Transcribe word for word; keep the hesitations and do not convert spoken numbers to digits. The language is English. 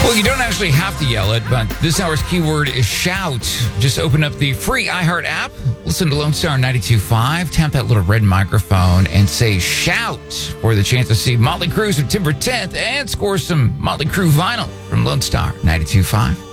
Well, you don't actually have to yell it, but this hour's keyword is shout. Just open up the free iHeart app, listen to Lone Star ninety-two point five, tap that little red microphone, and say shout for the chance to see Motley Crue September tenth and score some Motley Crue vinyl from Lone Star ninety-two point five.